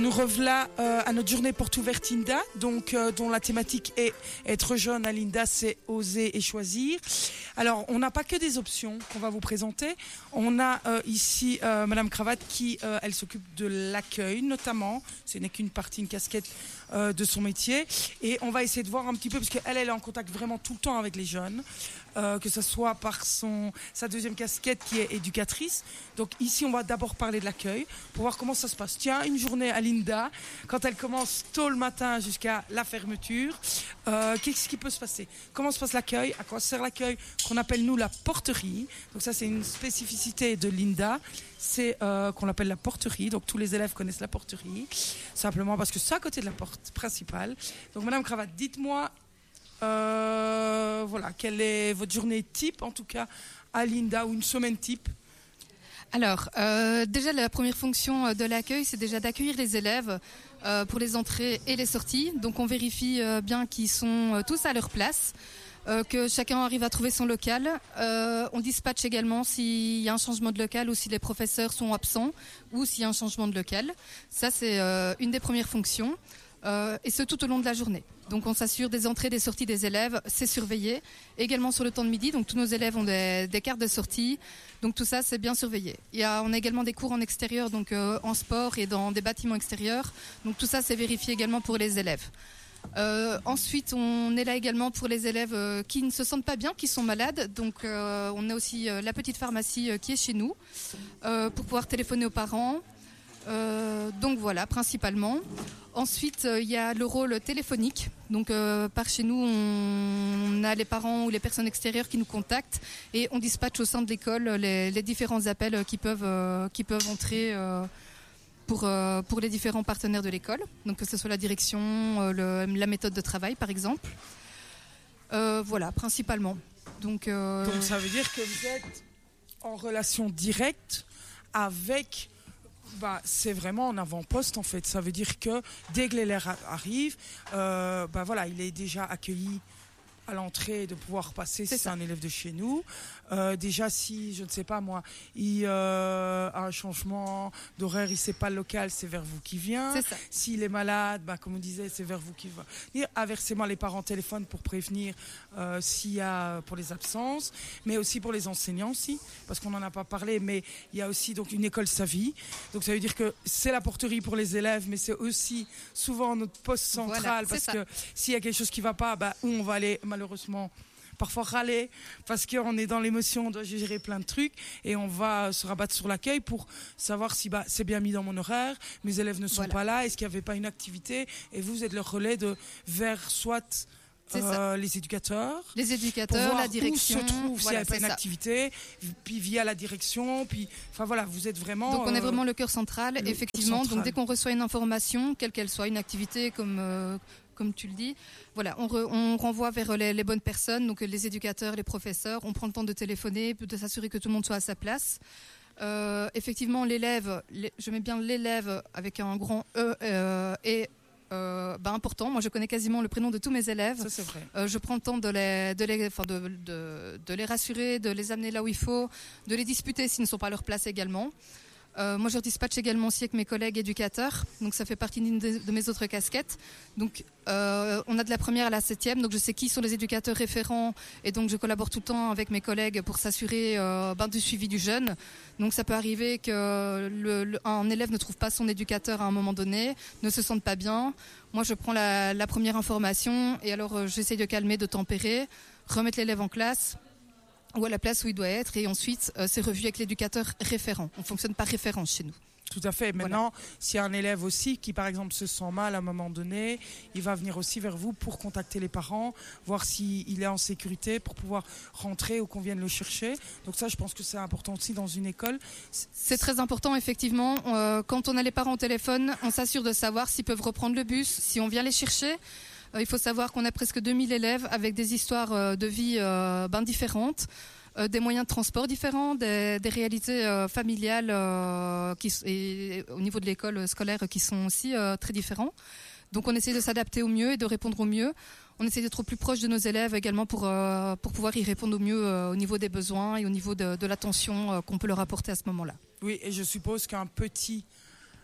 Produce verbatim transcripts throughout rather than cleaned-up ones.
Nous revoilà euh, à notre journée porte ouverte Linda, donc euh, dont la thématique est être jeune à Linda, c'est oser et choisir. Alors, on n'a pas que des options qu'on va vous présenter. On a euh, ici euh, Madame Cravate qui, euh, elle s'occupe de l'accueil notamment. Ce n'est qu'une partie, une casquette euh, de son métier. Et on va essayer de voir un petit peu, parce qu'elle, elle est en contact vraiment tout le temps avec les jeunes. Euh, que ce soit par son, sa deuxième casquette qui est éducatrice. Donc ici, on va d'abord parler de l'accueil pour voir comment ça se passe. Tiens, une journée à Linda, quand elle commence tôt le matin jusqu'à la fermeture, euh, qu'est-ce qui peut se passer? Comment se passe l'accueil? À quoi sert l'accueil? Qu'on appelle nous la porterie. Donc ça, c'est une spécificité de Linda. C'est euh, qu'on appelle la porterie. Donc tous les élèves connaissent la porterie, simplement parce que c'est à côté de la porte principale. Donc Madame Cravate, dites-moi, Euh, voilà, quelle est votre journée type, en tout cas, à Linda, ou une semaine type? Alors, euh, déjà, la première fonction de l'accueil, c'est déjà d'accueillir les élèves euh, pour les entrées et les sorties. Donc, on vérifie euh, bien qu'ils sont euh, tous à leur place, euh, que chacun arrive à trouver son local. Euh, on dispatche également s'il y a un changement de local ou si les professeurs sont absents ou s'il y a un changement de local. Ça, c'est euh, une des premières fonctions. Euh, et ce tout au long de la journée. Donc on s'assure des entrées, des sorties des élèves, c'est surveillé. Également sur le temps de midi, donc tous nos élèves ont des, des cartes de sortie, donc tout ça c'est bien surveillé. Il y a, on a également des cours en extérieur, donc euh, en sport et dans des bâtiments extérieurs, donc tout ça c'est vérifié également pour les élèves. Euh, ensuite, on est là également pour les élèves euh, qui ne se sentent pas bien, qui sont malades. Donc, euh, on a aussi euh, la petite pharmacie euh, qui est chez nous euh, pour pouvoir téléphoner aux parents. Euh, donc voilà, principalement. Ensuite, il euh, y a le rôle téléphonique. Donc, euh, par chez nous, on, on a les parents ou les personnes extérieures qui nous contactent et on dispatche au sein de l'école les, les différents appels qui peuvent, euh, qui peuvent entrer euh, pour, euh, pour les différents partenaires de l'école. Donc, que ce soit la direction, euh, le, la méthode de travail, par exemple. Euh, voilà, principalement. Donc, euh... Donc, ça veut dire que vous êtes en relation directe avec... Bah, c'est vraiment en avant-poste en fait. Ça veut dire que dès que l'élève arrive, euh, bah, voilà, il est déjà accueilli à l'entrée de pouvoir passer si c'est un élève de chez nous. Euh, déjà, si, je ne sais pas moi, il euh, a un changement d'horaire, il ne sait pas le local, c'est vers vous qui vient. S'il est malade, bah, comme on disait, c'est vers vous qui va. Et inversement, les parents téléphonent pour prévenir euh, s'il y a pour les absences, mais aussi pour les enseignants aussi, parce qu'on n'en a pas parlé, mais il y a aussi donc une école Savie. Donc ça veut dire que c'est la porterie pour les élèves, mais c'est aussi souvent notre poste central, voilà, parce ça. que s'il y a quelque chose qui ne va pas, bah, où on va aller malheureusement parfois râler parce qu'on est dans l'émotion, on doit gérer plein de trucs et on va se rabattre sur l'accueil pour savoir si bah, c'est bien mis dans mon horaire, mes élèves ne sont voilà. pas là, est-ce qu'il n'y avait pas une activité, et vous êtes le relais de vers soit euh, les éducateurs, les éducateurs, la direction, où se trouve voilà, s'il n'y avait pas une ça. activité, puis via la direction, puis enfin voilà, vous êtes vraiment. Donc on euh, est vraiment le cœur central, le effectivement. Cœur central. Donc dès qu'on reçoit une information, quelle qu'elle soit, une activité comme euh, comme tu le dis, voilà, on, re, on renvoie vers les, les bonnes personnes, donc les éducateurs, les professeurs. On prend le temps de téléphoner, de s'assurer que tout le monde soit à sa place. Euh, effectivement, l'élève, les, je mets bien l'élève avec un grand E euh, et Euh, bah important. Moi, je connais quasiment le prénom de tous mes élèves. Ça, c'est vrai. Euh, je prends le temps de les, de les, enfin, de, de, de les rassurer, de les amener là où il faut, de les disputer s'ils ne sont pas à leur place également. Euh, moi, je dispatche également aussi avec mes collègues éducateurs. Donc, ça fait partie d'une de, de mes autres casquettes. Donc, euh, on a de la première à la septième. Donc, je sais qui sont les éducateurs référents. Et donc, je collabore tout le temps avec mes collègues pour s'assurer euh, ben, du suivi du jeune. Donc, ça peut arriver que le, le, un élève ne trouve pas son éducateur à un moment donné, ne se sente pas bien. Moi, je prends la, la première information et alors, euh, j'essaie de calmer, de tempérer, remettre l'élève en classe ou à la place où il doit être, et ensuite euh, c'est revu avec l'éducateur référent. On fonctionne par référence chez nous. Tout à fait. Maintenant, voilà. S'il y a un élève aussi qui, par exemple, se sent mal à un moment donné, il va venir aussi vers vous pour contacter les parents, voir s'il est en sécurité pour pouvoir rentrer ou qu'on vienne le chercher. Donc ça, je pense que c'est important aussi dans une école. C'est très important, effectivement. Euh, quand on a les parents au téléphone, on s'assure de savoir s'ils peuvent reprendre le bus, si on vient les chercher. Euh, il faut savoir qu'on a presque deux mille élèves avec des histoires euh, de vie euh, ben différentes. Euh, des moyens de transport différents, des, des réalités euh, familiales euh, qui, et au niveau de l'école scolaire qui sont aussi euh, très différents. Donc on essaie de s'adapter au mieux et de répondre au mieux. On essaie d'être au plus proche de nos élèves également pour, euh, pour pouvoir y répondre au mieux euh, au niveau des besoins et au niveau de, de l'attention euh, qu'on peut leur apporter à ce moment-là. Oui, et je suppose qu'un petit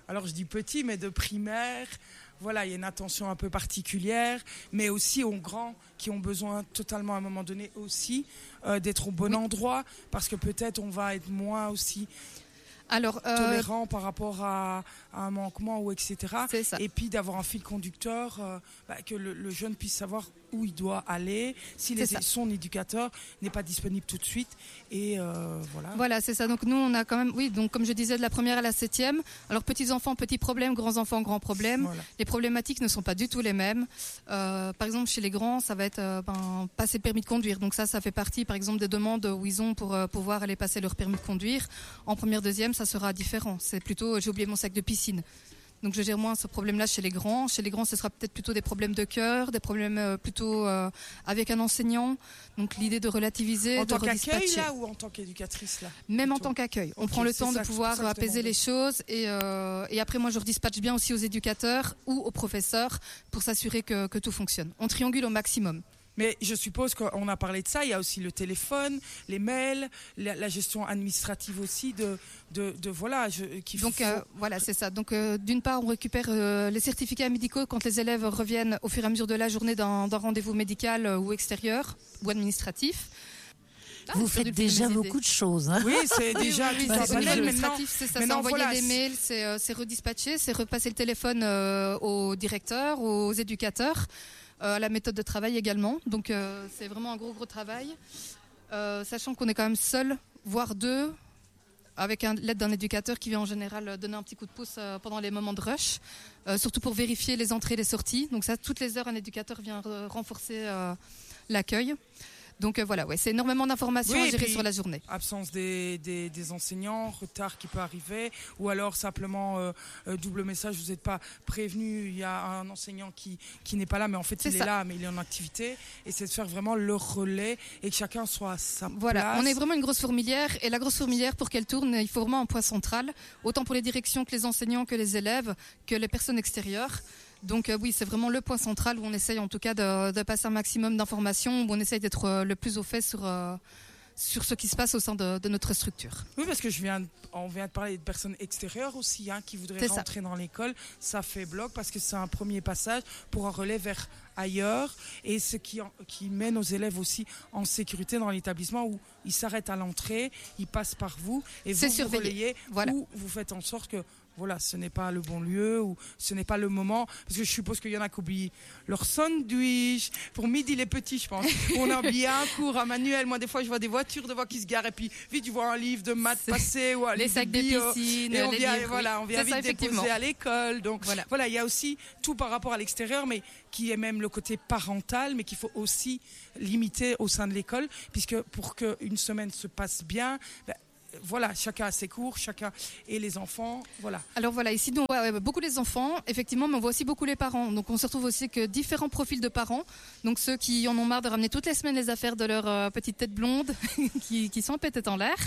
alors je dis petit, mais de primaire. Voilà, il y a une attention un peu particulière, mais aussi aux grands qui ont besoin totalement à un moment donné aussi euh, d'être au bon oui. endroit, parce que peut-être on va être moins aussi Alors, euh, tolérant par rapport à, à un manquement ou et cetera. C'est ça. Et puis d'avoir un fil conducteur, euh, bah, que le, le jeune puisse savoir où il doit aller, si les, son éducateur n'est pas disponible tout de suite. Et euh, voilà. Voilà, c'est ça. Donc nous, on a quand même, oui, donc comme je disais, de la première à la septième. Alors petits enfants, petits problèmes, grands enfants, grands problèmes. Voilà. Les problématiques ne sont pas du tout les mêmes. Euh, par exemple, chez les grands, ça va être euh, ben, passer le permis de conduire. Donc ça, ça fait partie, par exemple, des demandes où ils ont pour euh, pouvoir aller passer leur permis de conduire. En première, deuxième, ça sera différent. C'est plutôt, j'ai oublié mon sac de piscine. Donc je gère moins ce problème-là chez les grands. Chez les grands, ce sera peut-être plutôt des problèmes de cœur, des problèmes euh, plutôt euh, avec un enseignant. Donc l'idée de relativiser, en de tant redispatcher. qu'accueil là ou en tant qu'éducatrice là? Même plutôt. En tant qu'accueil. On okay, prend le temps ça, de pouvoir apaiser les choses et, euh, et après moi je redispatche bien aussi aux éducateurs ou aux professeurs pour s'assurer que, que tout fonctionne. On triangule au maximum. Mais je suppose qu'on a parlé de ça, il y a aussi le téléphone, les mails, la, la gestion administrative aussi de, de, de voilà. Je, qu'il Donc faut... euh, voilà, c'est ça. Donc euh, d'une part, on récupère euh, les certificats médicaux quand les élèves reviennent au fur et à mesure de la journée d'un, d'un rendez-vous médical euh, ou extérieur ou administratif. Ah, vous faites déjà beaucoup de choses. Hein. Oui, c'est déjà oui, oui, tout c'est un panel maintenant. C'est ça, c'est envoyer voilà, des mails, c'est, euh, c'est redispatcher, c'est repasser le téléphone euh, aux directeurs, aux éducateurs. Euh, la méthode de travail également. Donc euh, c'est vraiment un gros gros travail. Euh, sachant qu'on est quand même seul, voire deux, avec un, l'aide d'un éducateur qui vient en général donner un petit coup de pouce euh, pendant les moments de rush, euh, surtout pour vérifier les entrées et les sorties. Donc ça, toutes les heures, un éducateur vient re- renforcer euh, l'accueil. Donc euh, voilà, ouais, c'est énormément d'informations oui, à gérer sur la journée. Absence des, des, des enseignants, retard qui peut arriver, ou alors simplement euh, euh, double message, vous n'êtes pas prévenu, il y a un enseignant qui, qui n'est pas là, mais en fait c'est il ça. est là, mais il est en activité, et c'est de faire vraiment le relais et que chacun soit à sa voilà, place. On est vraiment une grosse fourmilière, et la grosse fourmilière, pour qu'elle tourne, il faut vraiment un point central, autant pour les directions que les enseignants, que les élèves, que les personnes extérieures. Donc euh, oui, c'est vraiment le point central où on essaye en tout cas de, de passer un maximum d'informations, où on essaye d'être euh, le plus au fait sur, euh, sur ce qui se passe au sein de, de notre structure. Oui, parce que je viens, on vient de parler de personnes extérieures aussi, hein, qui voudraient c'est rentrer ça. Dans l'école. Ça fait bloc parce que c'est un premier passage pour un relais vers ailleurs, et ce qui, qui met nos élèves aussi en sécurité dans l'établissement, où ils s'arrêtent à l'entrée, ils passent par vous, et vous, vous relayez, voilà. Ou vous faites en sorte que voilà, ce n'est pas le bon lieu ou ce n'est pas le moment. Parce que je suppose qu'il y en a qui oublient leur sandwich. Pour midi, les petits, je pense. On a oublié un cours à manuel. Moi, des fois, je vois des voitures devant qui se garent. Et puis, vite, tu vois un livre de maths passer ou un les livre sacs de bio. De piscine, et on les vient, livres, voilà, on vient vite ça, déposer à l'école. Donc, voilà. voilà, il y a aussi tout par rapport à l'extérieur, mais qui est même le côté parental, mais qu'il faut aussi limiter au sein de l'école. Puisque pour qu'une semaine se passe bien, ben, voilà, chacun a ses cours, chacun et les enfants, voilà. Alors voilà, ici nous on voit beaucoup les enfants, effectivement, mais on voit aussi beaucoup les parents. Donc on se retrouve aussi que différents profils de parents. Donc ceux qui en ont marre de ramener toutes les semaines les affaires de leur euh, petite tête blonde, qui, qui sont un peu tête en l'air.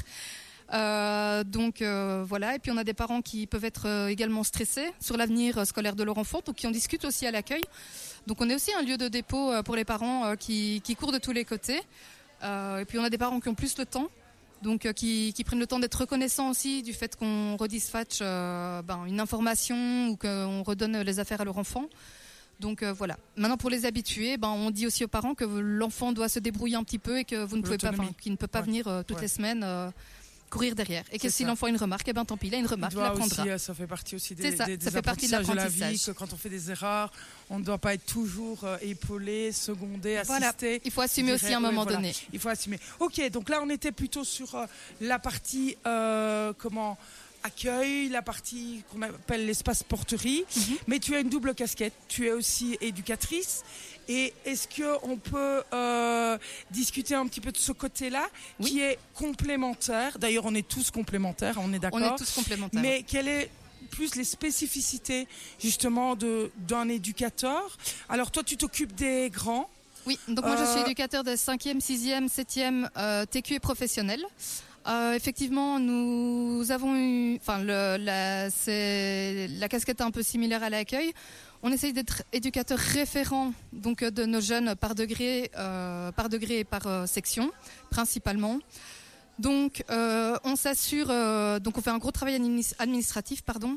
Euh, donc euh, voilà, et puis on a des parents qui peuvent être euh, également stressés sur l'avenir scolaire de leur enfant, donc qui en discutent aussi à l'accueil. Donc on est aussi un lieu de dépôt euh, pour les parents euh, qui, qui courent de tous les côtés. Euh, et puis on a des parents qui ont plus le temps. Donc euh, qui, qui prennent le temps d'être reconnaissants aussi du fait qu'on redispatche euh, ben, une information ou qu'on redonne les affaires à leur enfant. Donc euh, voilà. Maintenant pour les habitués, ben, on dit aussi aux parents que l'enfant doit se débrouiller un petit peu et que vous ne pouvez pas, qu'il ne peut pas ouais. venir euh, toutes ouais. les semaines euh, courir derrière. Et que c'est si ça. L'enfant a une remarque, eh ben tant pis, il a une remarque, il, il l'apprendra. Aussi, ça fait partie aussi des, ça, des, des ça fait partie de l'apprentissage. De la vie, que quand on fait des erreurs, on ne doit pas être toujours euh, épaulé, secondé, assisté. Voilà. Il faut assumer aussi à un moment oui, voilà. donné. Il faut assumer. Ok, donc là on était plutôt sur euh, la partie euh, comment accueil, la partie qu'on appelle l'espace porterie, mm-hmm. mais tu as une double casquette. Tu es aussi éducatrice. Et est-ce qu'on peut euh, discuter un petit peu de ce côté-là, oui. qui est complémentaire? D'ailleurs, on est tous complémentaires, on est d'accord. On est tous complémentaires. Mais quelles sont plus les spécificités, justement, de, d'un éducateur? Alors, toi, tu t'occupes des grands. Oui, donc moi, euh... je suis éducateur des cinquième, sixième, septième euh, T Q et professionnels. Euh, effectivement, nous avons eu, enfin, le, la, c'est, la casquette est un peu similaire à l'accueil. On essaye d'être éducateur référent donc de nos jeunes par degré, euh, par degré et par euh, section principalement. Donc euh, on s'assure, euh, donc on fait un gros travail administratif, pardon.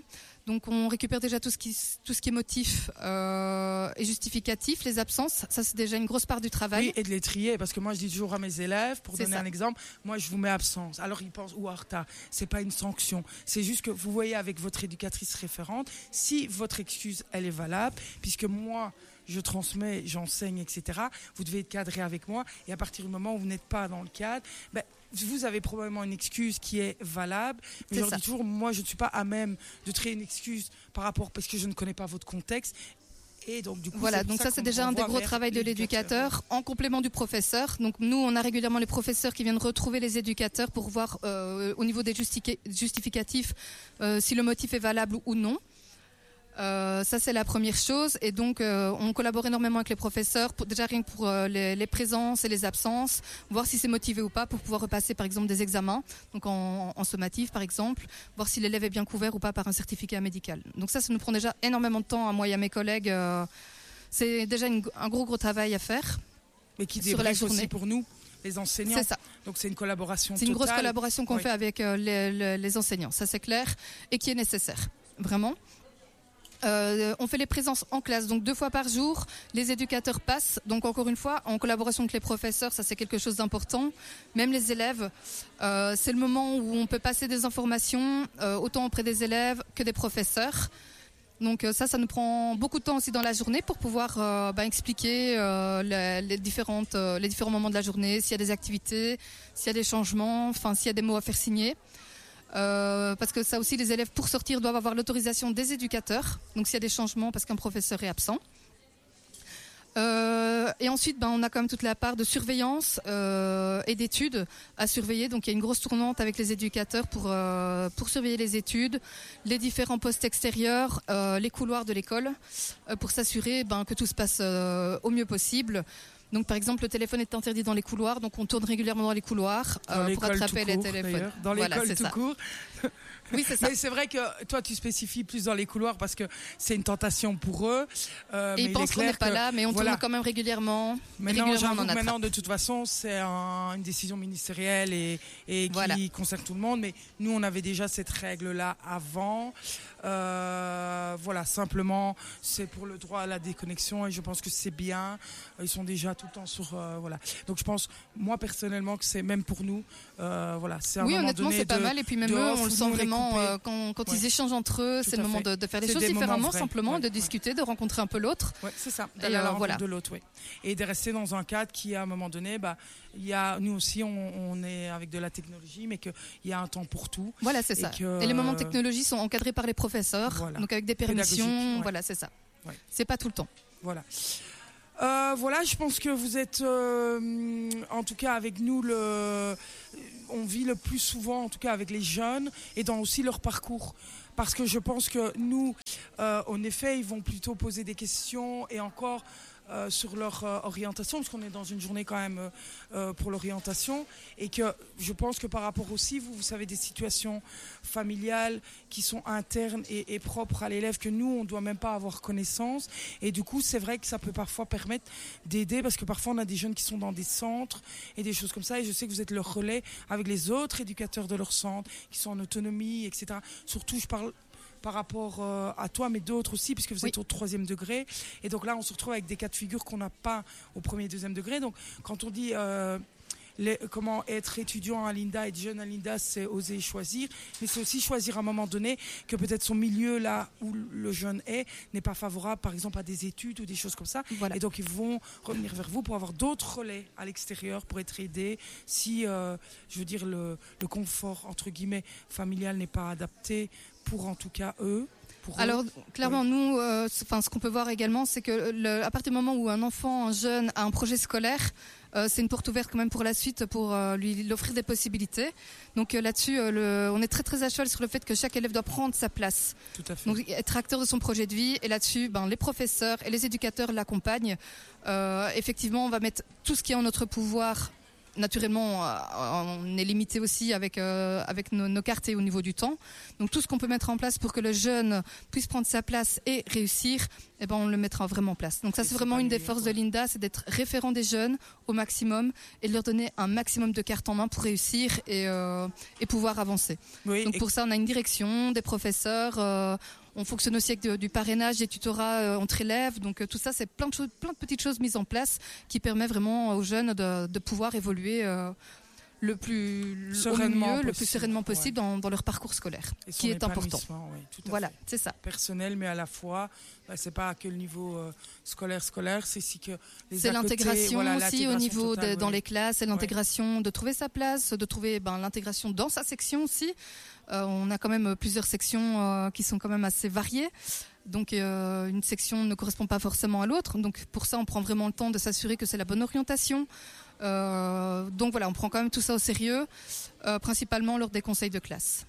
Donc on récupère déjà tout ce qui, tout ce qui est motif euh, et justificatif, les absences. Ça c'est déjà une grosse part du travail. Oui, et de les trier, parce que moi je dis toujours à mes élèves, pour C'est donner ça. un exemple, moi je vous mets absence. Alors ils pensent ou en retard. C'est pas une sanction. C'est juste que vous voyez avec votre éducatrice référente si votre excuse elle est valable, puisque moi je transmets, j'enseigne, et cetera. Vous devez être cadré avec moi, et à partir du moment où vous n'êtes pas dans le cadre, ben, vous avez probablement une excuse qui est valable. Mais C'est je leur ça. dis toujours, moi je ne suis pas à même de créer une excuse par rapport, parce que je ne connais pas votre contexte. Et donc, du coup, Voilà, c'est pour donc ça, ça c'est qu'on déjà un des renvoie gros vers travaux de l'éducateur en complément du professeur. Donc nous, on a régulièrement les professeurs qui viennent retrouver les éducateurs pour voir euh, au niveau des justifi- justificatifs euh, si le motif est valable ou non. Euh, ça c'est la première chose, et donc euh, on collabore énormément avec les professeurs pour, déjà rien que pour euh, les, les présences et les absences, voir si c'est motivé ou pas pour pouvoir repasser par exemple des examens, donc en, en sommatif par exemple, voir si l'élève est bien couvert ou pas par un certificat médical. Donc ça, ça nous prend déjà énormément de temps à moi et à mes collègues. Euh, c'est déjà une, un gros gros travail à faire. Mais qui sur la débrief journée. aussi pour nous, les enseignants. C'est ça. Donc c'est une collaboration C'est une totale. grosse collaboration qu'on Oui. fait avec euh, les, les, les enseignants, ça c'est clair, et qui est nécessaire, vraiment. Euh, on fait les présences en classe, donc deux fois par jour. Les éducateurs passent, donc encore une fois, en collaboration avec les professeurs, ça c'est quelque chose d'important. Même les élèves, euh, c'est le moment où on peut passer des informations, euh, autant auprès des élèves que des professeurs. Donc euh, ça, ça nous prend beaucoup de temps aussi dans la journée pour pouvoir euh, bah, expliquer euh, les, les, différentes, euh, les différents moments de la journée, s'il y a des activités, s'il y a des changements, enfin s'il y a des mots à faire signer. Euh, parce que ça aussi, les élèves pour sortir doivent avoir l'autorisation des éducateurs. Donc s'il y a des changements parce qu'un professeur est absent. Euh, et ensuite, ben, on a quand même toute la part de surveillance euh, et d'études à surveiller. Donc il y a une grosse tournante avec les éducateurs pour, euh, pour surveiller les études, les différents postes extérieurs, euh, les couloirs de l'école, euh, pour s'assurer ben, que tout se passe euh, au mieux possible. Donc par exemple, le téléphone est interdit dans les couloirs, donc on tourne régulièrement dans les couloirs euh, pour attraper les téléphones. Dans l'école voilà, c'est tout ça. court. Oui, c'est ça. Mais c'est vrai que toi, tu spécifies plus dans les couloirs parce que c'est une tentation pour eux. Euh, Et mais ils pensent qu'on n'est pas que, là, mais on voilà. tourne quand même régulièrement. Maintenant, régulièrement j'avoue on en que attrape. maintenant, de toute façon, c'est un, une décision ministérielle et, et qui Voilà. concerne tout le monde. Mais nous, on avait déjà cette règle-là avant. Euh, voilà, simplement, c'est pour le droit à la déconnexion et je pense que c'est bien. Ils sont déjà tout le temps sur, euh, voilà. Donc je pense, moi personnellement, que c'est même pour nous, euh, voilà, c'est un Oui, moment honnêtement, donné c'est pas de- mal. Et puis même de eux, off on le où sent nous, on est vraiment coupés. euh, quand, quand Ouais. ils échangent entre eux. Tout C'est le à moment fait. de, de faire les C'est choses des moments différemment, vrais. simplement, Ouais, de ouais. discuter, de rencontrer un peu l'autre. Ouais, c'est ça, Et, d'aller à la euh, rencontre voilà. de l'autre, oui. Et de rester dans un cadre qui, à un moment donné, bah, il y a, nous aussi, on, on est avec de la technologie, mais qu'il y a un temps pour tout. Voilà, c'est Et ça. que- Et les moments de technologie sont encadrés par les professeurs, Voilà. donc avec des Pédagogique, permissions. ouais. Voilà, c'est ça. Ouais. C'est pas tout le temps. Voilà. Euh, voilà, je pense que vous êtes, euh, en tout cas avec nous, le, on vit le plus souvent, en tout cas avec les jeunes, et dans aussi leur parcours. Parce que je pense que nous, euh, en effet, ils vont plutôt poser des questions et encore euh, sur leur euh, orientation, parce qu'on est dans une journée quand même euh, pour l'orientation, et que je pense que par rapport aussi, vous, vous savez, des situations familiales qui sont internes et, et propres à l'élève, que nous, on ne doit même pas avoir connaissance. Et du coup, c'est vrai que ça peut parfois permettre d'aider, parce que parfois, on a des jeunes qui sont dans des centres et des choses comme ça, et je sais que vous êtes le relais avec les autres éducateurs de leur centre, qui sont en autonomie, et cetera. Surtout, je parle par rapport euh, à toi, mais d'autres aussi, puisque vous Oui. êtes au troisième degré. Et donc là, on se retrouve avec des cas de figure qu'on n'a pas au premier et deuxième degré. Donc, quand on dit euh, les, comment être étudiant à l'INDA, être jeune à l'INDA, c'est oser choisir. Mais c'est aussi choisir à un moment donné que peut-être son milieu, là où le jeune est, n'est pas favorable, par exemple, à des études ou des choses comme ça. Voilà. Et donc, ils vont revenir vers vous pour avoir d'autres relais à l'extérieur, pour être aidés. Si, euh, je veux dire, le, le confort, entre guillemets, familial n'est pas adapté pour, en tout cas, eux. Pour Alors, eux. clairement, Oui. nous, euh, c- enfin, ce qu'on peut voir également, c'est que le, à partir du moment où un enfant, un jeune, a un projet scolaire, euh, c'est une porte ouverte quand même pour la suite, pour euh, lui lui offrir des possibilités. Donc euh, là-dessus, euh, le, on est très très à cheval sur le fait que chaque élève doit prendre sa place. Tout à fait. Donc être acteur de son projet de vie. Et là-dessus, ben, les professeurs et les éducateurs l'accompagnent. Euh, effectivement, on va mettre tout ce qui est en notre pouvoir. Naturellement, euh, on est limité aussi avec euh, avec nos, nos cartes et au niveau du temps. Donc tout ce qu'on peut mettre en place pour que le jeune puisse prendre sa place et réussir, eh ben on le mettra vraiment en place. Donc ça Et c'est c'est vraiment pas une des lui, forces quoi. de l'INDA, c'est d'être référent des jeunes au maximum et de leur donner un maximum de cartes en main pour réussir et euh, et pouvoir avancer. Oui, Donc et pour ça, on a une direction, des professeurs. Euh, On fonctionne aussi avec de, du parrainage, des tutorats euh, entre élèves. Donc euh, tout ça, c'est plein de choses, plein de petites choses mises en place qui permet vraiment aux jeunes de, de pouvoir évoluer euh, le plus sereinement, au mieux, le plus sereinement possible ouais. dans, dans leur parcours scolaire, qui est important. Oui, tout à voilà, fait. c'est ça. Personnel, mais à la fois, bah, c'est pas que le niveau euh, scolaire scolaire, c'est aussi que les c'est l'intégration voilà, aussi l'intégration au niveau totale, de, oui. dans les classes, c'est l'intégration ouais. de trouver sa place, de trouver ben, l'intégration dans sa section aussi. Euh, on a quand même plusieurs sections euh, qui sont quand même assez variées. Donc euh, une section ne correspond pas forcément à l'autre. Donc pour ça, on prend vraiment le temps de s'assurer que c'est la bonne orientation. Euh, donc voilà, on prend quand même tout ça au sérieux, euh, principalement lors des conseils de classe.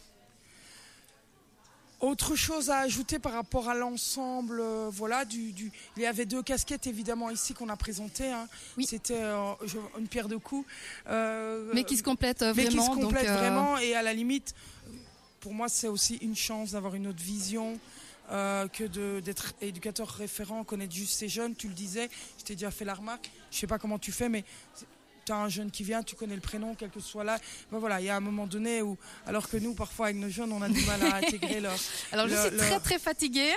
Autre chose à ajouter par rapport à l'ensemble, euh, voilà, du, du, il y avait deux casquettes évidemment ici qu'on a présentées. Hein. Oui. C'était euh, une pierre deux coups. Euh, mais qui se complètent vraiment. Mais qui se complètent donc, euh... vraiment et à la limite, pour moi c'est aussi une chance d'avoir une autre vision. Euh, que de, d'être éducateur référent, connaître juste ces jeunes, tu le disais, je t'ai déjà fait la remarque, je sais pas comment tu fais, mais tu as un jeune qui vient, tu connais le prénom, quel que soit là, ben voilà, il y a un moment donné où, alors que nous, parfois avec nos jeunes, on a du mal à intégrer leur... Alors leur, je suis leur... très très fatiguée,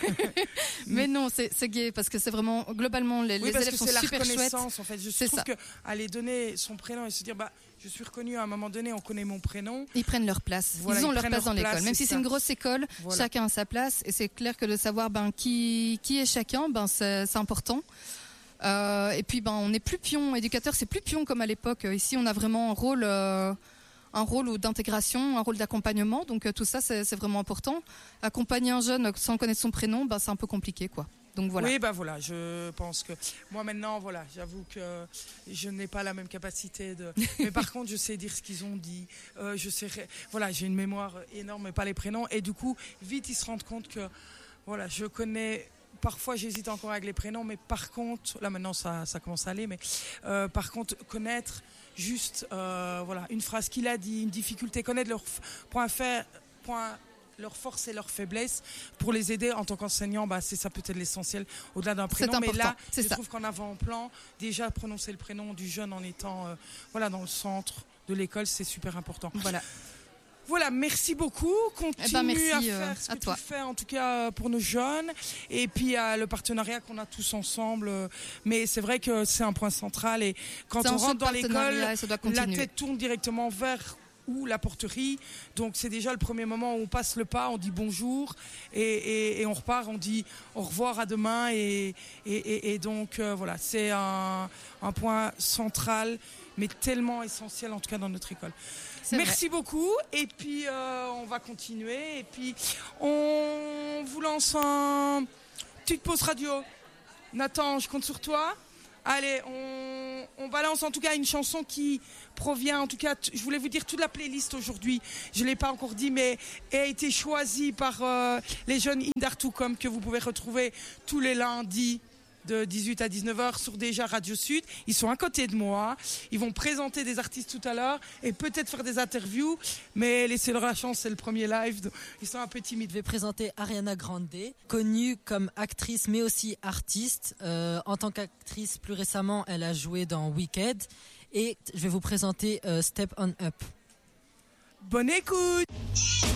mais non, c'est, c'est gai, parce que c'est vraiment, globalement, les, oui, les élèves sont super chouettes. Oui, parce que c'est la reconnaissance, en fait, je c'est trouve ça. qu'aller donner son prénom et se dire, bah, je suis reconnu à un moment donné, on connaît mon prénom. Ils prennent leur place. Voilà, ils ont ils leur place leur dans place, l'école. Même c'est si ça. c'est une grosse école, voilà. chacun a sa place. Et c'est clair que de savoir ben, qui, qui est chacun, ben, c'est, c'est important. Euh, et puis ben, on n'est plus pion. Éducateur, c'est plus pion comme à l'époque. Ici, on a vraiment un rôle, euh, un rôle d'intégration, un rôle d'accompagnement. Donc euh, tout ça, c'est, c'est vraiment important. Accompagner un jeune sans connaître son prénom, ben, c'est un peu compliqué, quoi. Donc voilà. Oui, bah voilà, je pense que moi maintenant, voilà, j'avoue que je n'ai pas la même capacité de. Mais par contre, je sais dire ce qu'ils ont dit. Euh, je sais, voilà, j'ai une mémoire énorme, mais pas les prénoms. Et du coup, vite, ils se rendent compte que, voilà, je connais. Parfois, j'hésite encore avec les prénoms, mais par contre, là maintenant, ça, ça commence à aller. Mais euh, par contre, connaître juste, euh, voilà, une phrase qu'il a dit, une difficulté, connaître leur point faible, point. leurs forces et leurs faiblesses pour les aider en tant qu'enseignant, bah, c'est ça peut-être l'essentiel au-delà d'un prénom. C'est mais là, c'est je ça. trouve qu'en avant-plan, déjà prononcer le prénom du jeune en étant euh, voilà, dans le centre de l'école, c'est super important. Voilà. Voilà, merci beaucoup. Continue eh ben merci, à faire euh, ce à que toi. tu fais, en tout cas pour nos jeunes. Et puis euh, le partenariat qu'on a tous ensemble. Euh, mais c'est vrai que c'est un point central. Et quand c'est on rentre dans l'école, la continuer. tête tourne directement vers ou la porterie, donc c'est déjà le premier moment où on passe le pas, on dit bonjour et, et, et on repart, on dit au revoir, à demain et, et, et, et donc euh, voilà, c'est un, un point central mais tellement essentiel en tout cas dans notre école. C'est Merci vrai. beaucoup et puis euh, on va continuer et puis on vous lance un petite pause radio. Nathan, je compte sur toi. Allez, on, on balance en tout cas une chanson qui provient, en tout cas, t- je voulais vous dire toute la playlist aujourd'hui, je ne l'ai pas encore dit, mais a été choisie par euh, les jeunes Indartucom que vous pouvez retrouver tous les lundis de dix-huit à dix-neuf heures sur déjà Radio Sud. Ils sont à côté de moi, ils vont présenter des artistes tout à l'heure et peut-être faire des interviews, mais laissez-leur la chance, c'est le premier live, donc ils sont un peu timides. Je vais présenter Ariana Grande, connue comme actrice mais aussi artiste. Euh, en tant qu'actrice, plus récemment, elle a joué dans Wicked et je vais vous présenter euh, Step On Up. Bonne écoute!